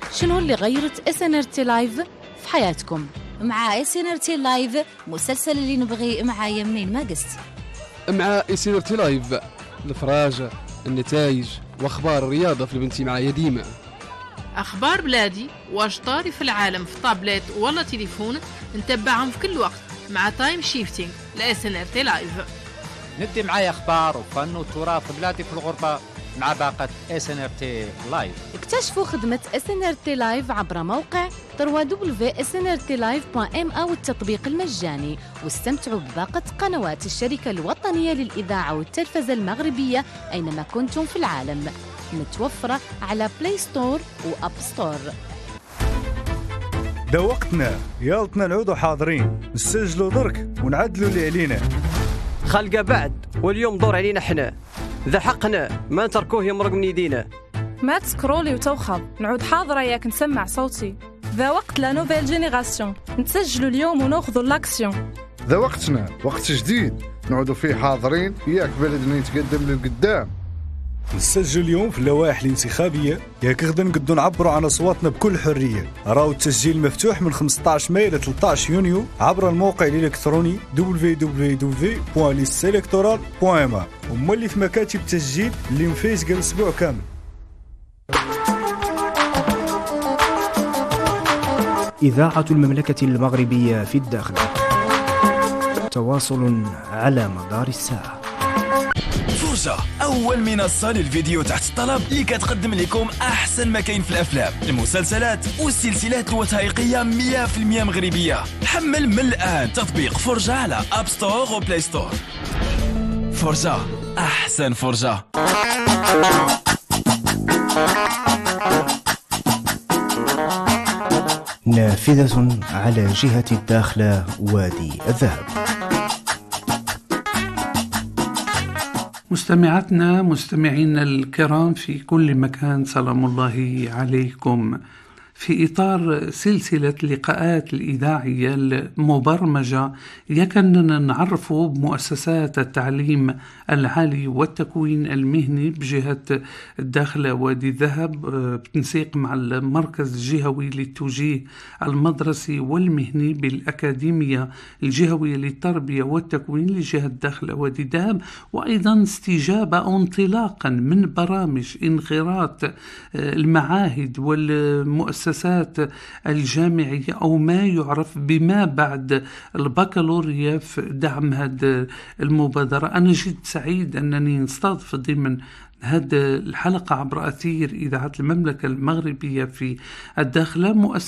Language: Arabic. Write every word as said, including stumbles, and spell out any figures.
شنو اللي غيرت اس ان ار تي لايف في حياتكم؟ مع اس ان ار تي لايف مسلسل اللي نبغي معايا منين ما قست. مع اس ان ار تي لايف الفراجة، النتائج واخبار الرياضة في البنتي معايا ديما. اخبار بلادي واش طاري في العالم في طابلت ولا تليفون نتبعهم في كل وقت مع تايم شيفتينج لاس ان ار تي لايف. ندي معايا اخبار وفن وتراث بلادي في الغربة مع باقة اس ان ار تي لايف. اكتشفوا خدمة اس ان ار تي لايف عبر موقع دبليو دبليو دبليو دوت اس ان ار تي لايف دوت ام او التطبيق المجاني، واستمتعوا بباقة قنوات الشركة الوطنية للإذاعة والتلفزة المغربية أينما كنتم في العالم، متوفرة على بلاي ستور وأب ستور. دا وقتنا، يالتنا نعودوا حاضرين، نسجلوا درك ونعدلوا اللي علينا. خلقة بعد واليوم دور علينا احنا، ذا حقنا ما نتركوه يمرق من يدينا. ما تسكرولي وتوخض، نعود حاضرة ياك نسمع صوتي. ذا وقت لا نوفيل جينيراسيون، نتسجلوا اليوم وناخذوا الاكسيون. ذا وقتنا، وقت جديد نعودوا فيه حاضرين، ياك بلدنا يتقدم للقدام. نسجل اليوم في اللوائح الانتخابية، ياك غدا نقدروا نعبروا عن أصواتنا بكل حرية. راهو التسجيل مفتوح من خمسة عشر ماي إلى ثلاثة عشر يونيو عبر الموقع الإلكتروني دبليو دبليو دبليو دوت ليست إلكتورال دوت إم إيه، وما اللي في مكاتب التسجيل اللي مفيز قال أسبوع كامل. إذاعة المملكة المغربية في الداخل، تواصل على مدار الساعة. فرجة، أول منصة للفيديو تحت الطلب اللي كتقدم لكم أحسن ما كاين في الأفلام، المسلسلات والسلسلات الوثائقية مية بالمية مغربية. حمل من الآن تطبيق فرجة على أب ستور وبلاي ستور. فرجة، أحسن فرجة. نافذة على جهة الداخلة وادي الذهب. مستمعاتنا مستمعينا الكرام في كل مكان، سلام الله عليكم. في إطار سلسلة اللقاءات الإذاعية المبرمجة يكننا نعرف بمؤسسات التعليم العالي والتكوين المهني بجهة الداخلة وادي الذهب بتنسيق مع المركز الجهوي للتوجيه المدرسي والمهني بالأكاديمية الجهوية للتربية والتكوين لجهة الداخلة وادي الذهب، وأيضا استجابة أو انطلاقا من برامج انخراط المعاهد والمؤسسات الجامعية أو ما يعرف بما بعد البكالوريا في دعم هذه المبادرة. أنا جد سعيد أنني نستضيف ضمن هذه الحلقة عبر أثير إذاعة المملكة المغربية في الداخلة مؤسسة